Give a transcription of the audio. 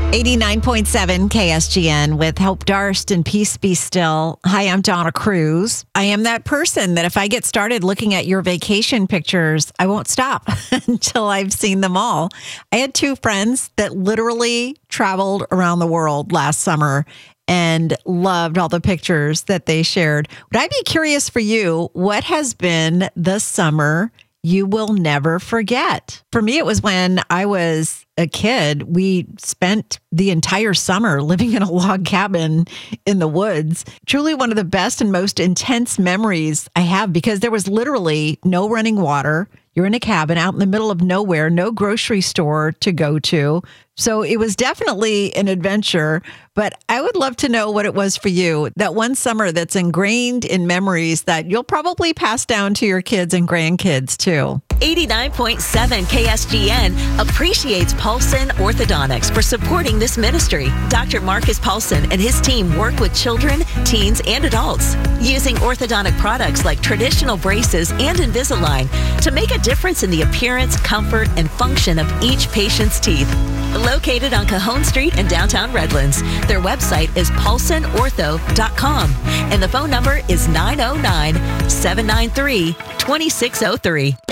89.7 KSGN with Hope Darst and Peace Be Still. Hi, I'm Donna Cruz. I am that person that if I get started looking at your vacation pictures, I won't stop until I've seen them all. I had two friends that literally traveled around the world last summer and loved all the pictures that they shared. Would I be curious for you, what has been the summer you will never forget? For me, it was when I was a kid. We spent the entire summer living in a log cabin in the woods. Truly one of the best and most intense memories I have, because there was literally no running water. You're in a cabin out in the middle of nowhere, no grocery store to go to. So it was definitely an adventure, but I would love to know what it was for you. That one summer that's ingrained in memories that you'll probably pass down to your kids and grandkids too. 89.7 KSGN appreciates Paulson Orthodontics for supporting this ministry. Dr. Marcus Paulson and his team work with children, teens, and adults using orthodontic products like traditional braces and Invisalign to make a difference in the appearance, comfort, and function of each patient's teeth. Located on Cajon Street in downtown Redlands. Their website is paulsonortho.com and the phone number is 909-793-2603.